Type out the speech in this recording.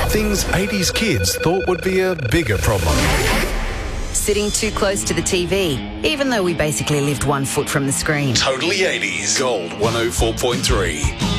Things 80s kids thought would be a bigger problem. Sitting too close to the TV, even though we basically lived 1 foot from the screen. Totally 80s. Gold 104.3.